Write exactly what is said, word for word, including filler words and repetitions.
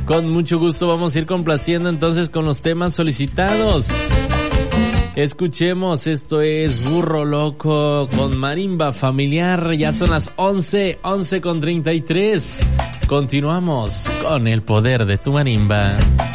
Con mucho gusto vamos a ir complaciendo entonces con los temas solicitados. Escuchemos, esto es Burro Loco con Marimba Familiar. Ya son las once, once con treinta y tres. Continuamos con el poder de tu marimba.